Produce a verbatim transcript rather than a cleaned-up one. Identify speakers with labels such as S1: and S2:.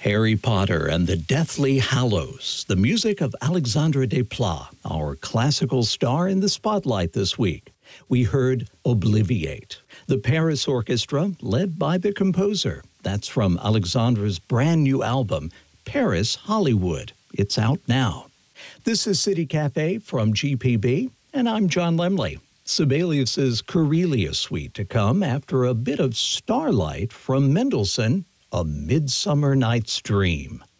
S1: Harry Potter and the Deathly Hallows, the music of Alexandre Desplat, our classical star in the spotlight this week. We heard Obliviate, the Paris Orchestra, led by the composer. That's from Alexandre's brand new album, Paris Hollywood. It's out now. This is City Cafe from G P B, and I'm John Lemley. Sibelius's Corelia Suite to come after a bit of Starlight from Mendelssohn, A Midsummer Night's Dream.